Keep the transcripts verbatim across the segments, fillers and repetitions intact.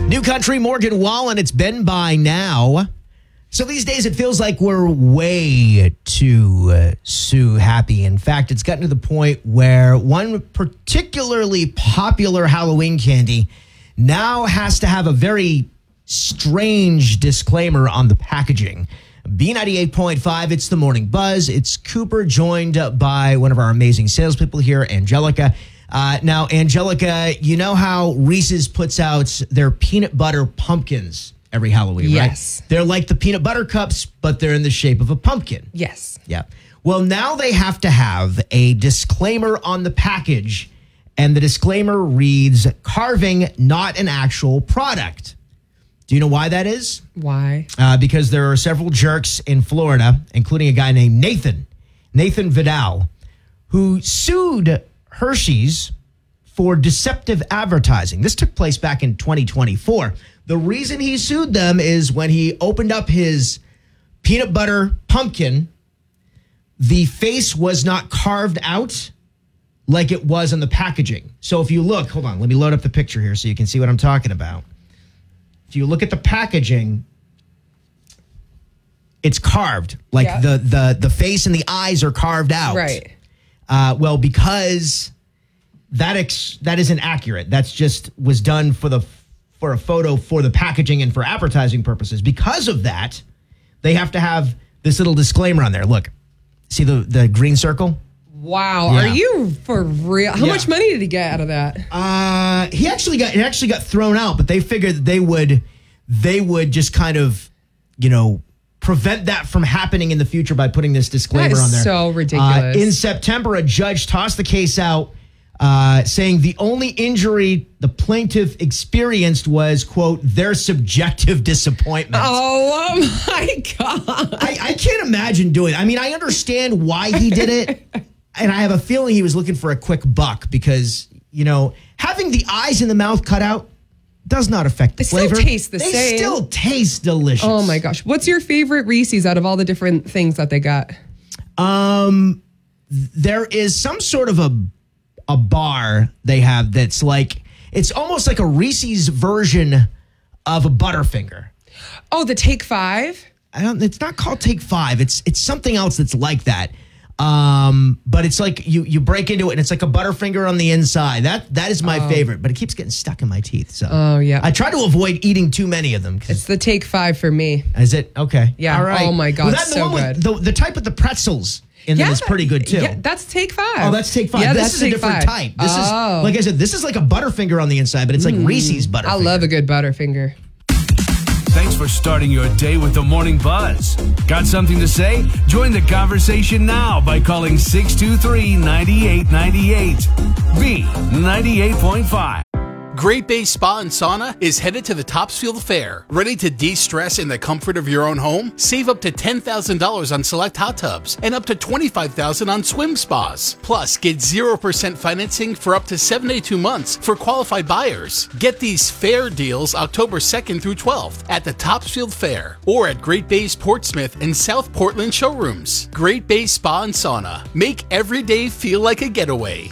New Country, Morgan Wallen. It's been by now. So these days it feels like we're way too uh, Sue happy. In fact, it's gotten to the point where one particularly popular Halloween candy now has to have a very strange disclaimer on the packaging. B ninety-eight point five, it's the Morning Buzz. It's Cooper, joined by one of our amazing salespeople here, Angelica. Uh, now, Angelica, you know how Reese's puts out their peanut butter pumpkins every Halloween, right? Yes. They're like the peanut butter cups, but they're in the shape of a pumpkin. Yes. Yeah. Well, now they have to have a disclaimer on the package, and the disclaimer reads, carving, not an actual product. Do you know why that is? Why? Uh, because there are several jerks in Florida, including a guy named Nathan, Nathan Vidal, who sued Hershey's for deceptive advertising. This took place back in twenty twenty-four. The reason he sued them is when he opened up his peanut butter pumpkin, the face was not carved out like it was in the packaging. So if you look, hold on, let me load up the picture here so you can see what I'm talking about. If you look at the packaging, it's carved. Like yeah. the, the, the face and the eyes are carved out. Right. Uh, well, because that ex- that isn't accurate. That's just was done for the for a photo for the packaging and for advertising purposes. Because of that, they have to have this little disclaimer on there. Look, see the, the green circle? Wow. Yeah. Are you for real? How Yeah. much money did he get out of that? Uh, he actually got it actually got thrown out, but they figured that they would they would just kind of, you know, prevent that from happening in the future by putting this disclaimer That is on there. so ridiculous. Uh, in September, a judge tossed the case out, uh, saying the only injury the plaintiff experienced was, quote, their subjective disappointment. Oh, my God. I, I can't imagine doing it. I mean, I understand why he did it, and I have a feeling he was looking for a quick buck because, you know, having the eyes and the mouth cut out does not affect the They flavor. still taste the they same. They still taste delicious. Oh, my gosh. What's your favorite Reese's out of all the different things that they got? Um, there is some sort of a a bar they have that's like, it's almost like a Reese's version of a Butterfinger. Oh, the Take Five? I don't. It's not called Take Five. It's it's something else that's like that. Um, but it's like you you break into it and it's like a Butterfinger on the inside. That that is my Oh. favorite, but it keeps getting stuck in my teeth. So Oh, yeah. I try to avoid eating too many of them. It's the Take Five for me. Is it okay? Yeah. All right. Oh, my God, Well, that, the so one with- good. the the type with the pretzels in them is pretty good too. Yeah, that's Take Five. Oh, that's Take Five. Yeah, this that's is a Take different Five. type. This oh. is, like I said, this is like a Butterfinger on the inside, but it's like Reese's Butterfinger. I love a good Butterfinger. Thanks for starting your day with the Morning Buzz. Got something to say? Join the conversation now by calling six two three, nine eight nine eight. B ninety-eight point five. Great Bay Spa and Sauna is headed to the Topsfield Fair. Ready to de-stress in the comfort of your own home? Save up to ten thousand dollars on select hot tubs and up to twenty-five thousand dollars on swim spas. Plus, get zero percent financing for up to seventy-two months for qualified buyers. Get these fair deals October second through twelfth at the Topsfield Fair or at Great Bay's Portsmouth and South Portland showrooms. Great Bay Spa and Sauna. Make every day feel like a getaway.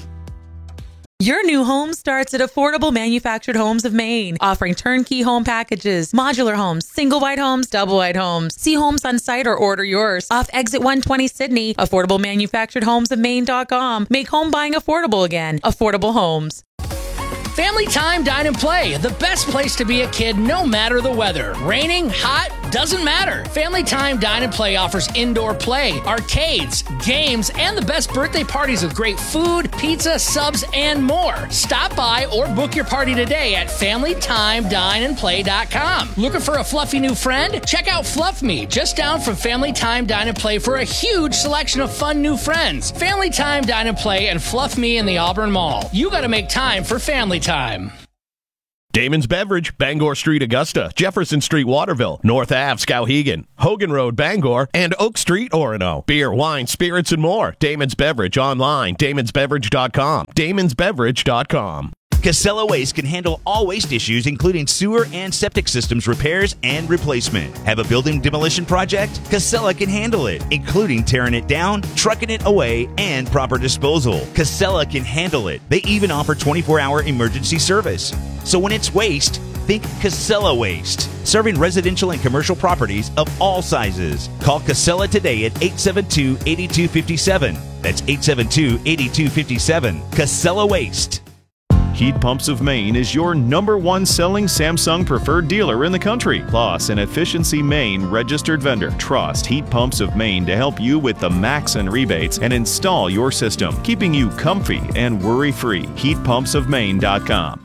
Your new home starts at Affordable Manufactured Homes of Maine, offering turnkey home packages, modular homes, single wide homes, double wide homes. See homes on site or order yours off Exit one twenty Sydney, affordable manufactured homes of maine dot com. Make home buying affordable again. Affordable Homes. Family Time Dine and Play, the best place to be a kid no matter the weather. Raining, hot, doesn't matter. Family Time Dine and Play offers indoor play, arcades, games, and the best birthday parties with great food, pizza, subs, and more. Stop by or book your party today at family time dine and play dot com. Looking for a fluffy new friend? Check out Fluff Me, just down from Family Time Dine and Play for a huge selection of fun new friends. Family Time Dine and Play and Fluff Me in the Auburn Mall. You gotta make time for family time. Damon's Beverage, Bangor Street, Augusta, Jefferson Street, Waterville, North Ave, Skowhegan, Hogan Road, Bangor, and Oak Street, Orono. Beer, wine, spirits, and more. Damon's Beverage online, damons beverage dot com, damons beverage dot com. Casella Waste can handle all waste issues, including sewer and septic systems repairs and replacement. Have a building demolition project? Casella can handle it, including tearing it down, trucking it away, and proper disposal. Casella can handle it. They even offer twenty-four hour emergency service. So when it's waste, Think Casella Waste. Serving residential and commercial properties of all sizes. Call Casella today at eight seven two, eight two five seven. That's eight seven two, eight two five seven. Casella Waste. Heat Pumps of Maine is your number one selling Samsung preferred dealer in the country, plus an Efficiency Maine registered vendor. Trust Heat Pumps of Maine to help you with the max and rebates and install your system, keeping you comfy and worry-free. heat pumps of maine dot com.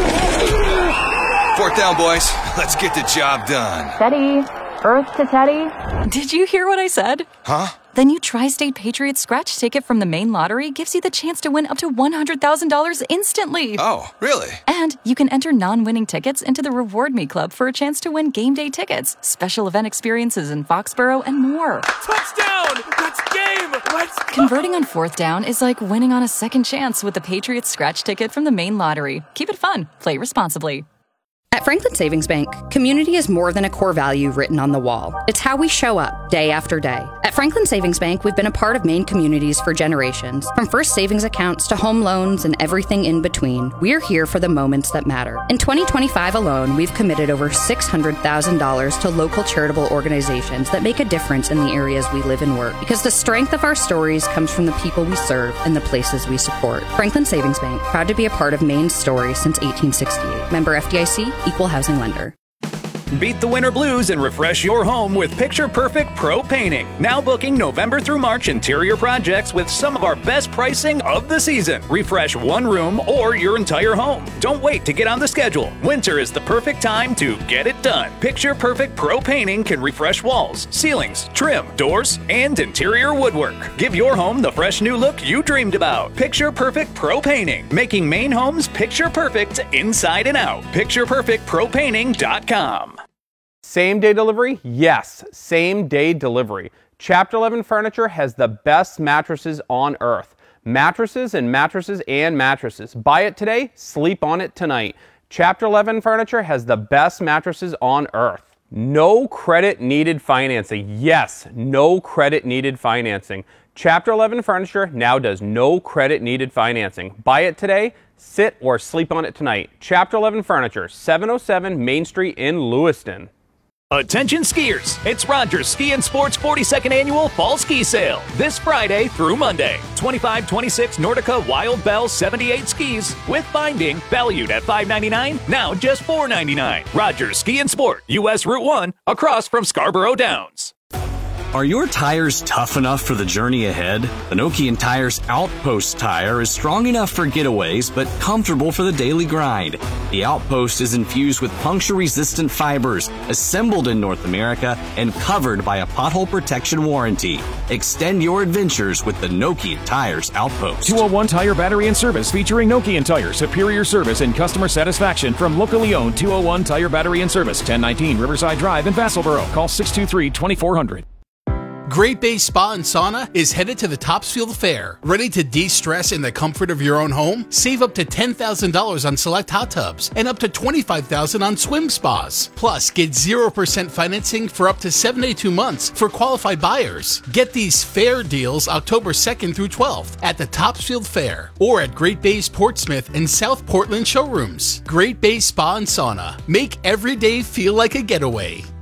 Fourth down, boys. Let's get the job done. Teddy. Earth to Teddy. Did you hear what I said? Huh? The new Tri-State Patriots scratch ticket from the Maine Lottery gives you the chance to win up to one hundred thousand dollars instantly. Oh, really? And you can enter non-winning tickets into the Reward Me Club for a chance to win game day tickets, special event experiences in Foxborough, and more. Touchdown! That's game! Let's go! Converting on fourth down is like winning on a second chance with the Patriots scratch ticket from the Maine Lottery. Keep it fun. Play responsibly. At Franklin Savings Bank, community is more than a core value written on the wall. It's how we show up day after day. At Franklin Savings Bank, we've been a part of Maine communities for generations. From first savings accounts to home loans and everything in between, we're here for the moments that matter. In twenty twenty-five alone, we've committed over six hundred thousand dollars to local charitable organizations that make a difference in the areas we live and work. Because the strength of our stories comes from the people we serve and the places we support. Franklin Savings Bank, proud to be a part of Maine's story since eighteen sixty-eight. Member F D I C, Equal Housing Lender. Beat the winter blues and refresh your home with Picture Perfect Pro Painting. Now booking November through March interior projects with some of our best pricing of the season. Refresh one room or your entire home. Don't wait to get on the schedule. Winter is the perfect time to get it done. Picture Perfect Pro Painting can refresh walls, ceilings, trim, doors, and interior woodwork. Give your home the fresh new look you dreamed about. Picture Perfect Pro Painting, making Maine homes picture perfect inside and out. picture perfect pro painting dot com. Same day delivery? Yes, same day delivery. Chapter eleven Furniture has the best mattresses on earth. Mattresses and mattresses and mattresses. Buy it today, sleep on it tonight. Chapter eleven Furniture has the best mattresses on earth. No credit needed financing. Yes, no credit needed financing. Chapter eleven Furniture now does no credit needed financing. Buy it today, sit or sleep on it tonight. Chapter eleven Furniture, seven oh seven Main Street in Lewiston. Attention skiers, it's Rogers Ski and Sports forty-second Annual Fall Ski Sale. This Friday through Monday. twenty-five twenty-six Nordica Wild Bell seventy-eight skis with binding, valued at five ninety-nine, now just four ninety-nine. Rogers Ski and Sport, U S Route one, across from Scarborough Downs. Are your tires tough enough for the journey ahead? The Nokian Tires Outpost tire is strong enough for getaways, but comfortable for the daily grind. The Outpost is infused with puncture-resistant fibers, assembled in North America, and covered by a pothole protection warranty. Extend your adventures with the Nokian Tires Outpost. two oh one Tire Battery and Service featuring Nokian Tire, superior service and customer satisfaction from locally owned two oh one Tire Battery and Service, ten nineteen Riverside Drive in Vassalboro. Call six two three, two four zero zero. Great Bay Spa and Sauna is headed to the Topsfield Fair. Ready to de-stress in the comfort of your own home? Save up to ten thousand dollars on select hot tubs and up to twenty-five thousand dollars on swim spas. Plus, get zero percent financing for up to seventy-two months for qualified buyers. Get these fair deals October second through twelfth at the Topsfield Fair or at Great Bay's Portsmouth and South Portland showrooms. Great Bay Spa and Sauna. Make every day feel like a getaway.